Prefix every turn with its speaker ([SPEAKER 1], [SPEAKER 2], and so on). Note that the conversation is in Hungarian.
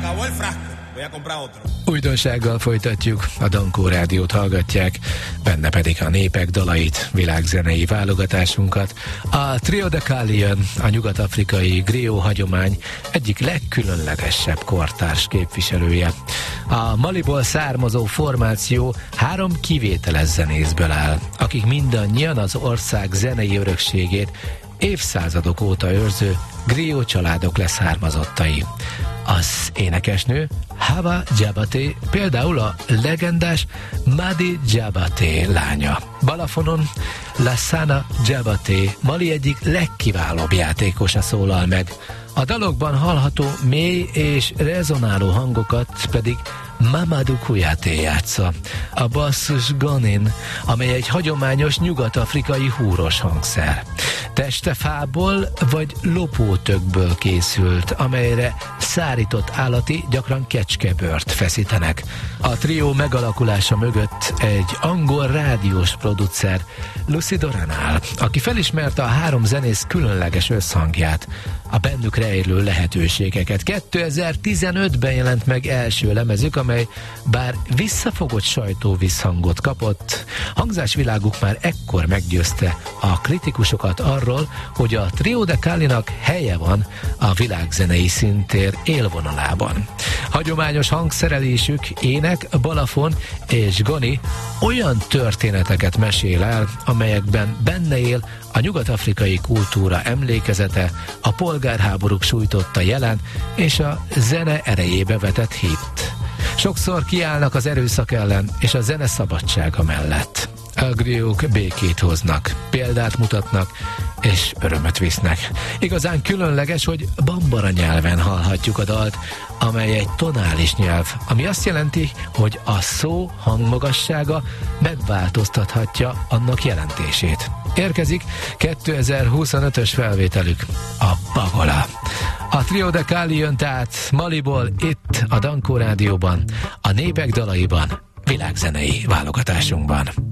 [SPEAKER 1] acabó el frasco. Voy a comprar otro.
[SPEAKER 2] Újdonsággal folytatjuk, a Dankó Rádiót hallgatják, benne pedig a népek dalait, világzenei válogatásunkat. A Trio de Carillon, a nyugat-afrikai griot hagyomány egyik legkülönlegesebb kortárs képviselője. A Maliból származó formáció 3 kivételes zenészből áll, akik mindannyian az ország zenei örökségét évszázadok óta őrző griot családok leszármazottai. Az énekesnő Hawa Diabaté például a legendás Madi Diabaté lánya. Balafonon Lassana Diabaté, Mali egyik legkiválóbb játékosa szólal meg. A dalokban hallható mély és rezonáló hangokat pedig Mamadou Kouyaté játsza. A basszus Gonin, amely egy hagyományos nyugat-afrikai húros hangszer. Teste fából vagy lopótökből készült, amelyre szárított állati, gyakran kecskebőrt feszítenek. A trió megalakulása mögött egy angol rádiós producer, Lucy Doran áll, aki felismerte a 3 zenész különleges összhangját, a bennük rejlő lehetőségeket. 2015-ben jelent meg első lemezük, amely bár visszafogott sajtóvízhangot kapott, hangzásviláguk már ekkor meggyőzte a kritikusokat arról, hogy a Trio de Carillonnak helye van a világzenei színtér élvonalában. Hagyományos hangszerelésük, ének, balafon és goni olyan történeteket mesél el, amelyekben benne él a nyugat-afrikai kultúra emlékezete, a polgárháborúk sújtotta jelen és a zene erejébe vetett hit. Sokszor kiállnak az erőszak ellen és a zene szabadsága mellett. A griotok békét hoznak, példát mutatnak és örömet visznek. Igazán különleges, hogy bambara nyelven hallhatjuk a dalt, amely egy tonális nyelv, ami azt jelenti, hogy a szó hangmagassága megváltoztathatja annak jelentését. Érkezik 2025-ös felvételük, a Bagola. A Trio de Carillon tehát Maliból itt a Dankó Rádióban, a népek dalaiban, világzenei válogatásunkban.